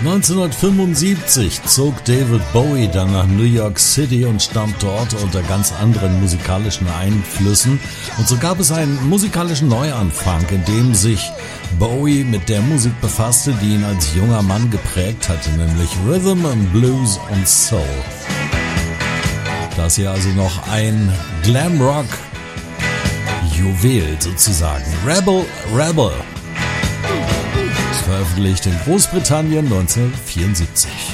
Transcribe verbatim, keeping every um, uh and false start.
neunzehnhundertfünfundsiebzig zog David Bowie dann nach New York City und stand dort unter ganz anderen musikalischen Einflüssen. Und so gab es einen musikalischen Neuanfang, in dem sich Bowie mit der Musik befasste, die ihn als junger Mann geprägt hatte, nämlich Rhythm and Blues und Soul. Das hier also noch ein Glamrock-Juwel sozusagen. Rebel, Rebel. Veröffentlicht in Großbritannien neunzehnhundertvierundsiebzig.